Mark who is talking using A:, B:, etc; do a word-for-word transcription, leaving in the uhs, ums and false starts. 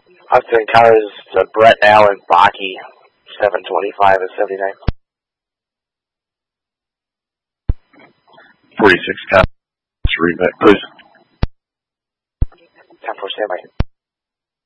A: Hudson cars to Brett now and Baki, seven twenty-five and seventy-nine.
B: forty-six, copy. Read that, please.
A: ten four, stand by.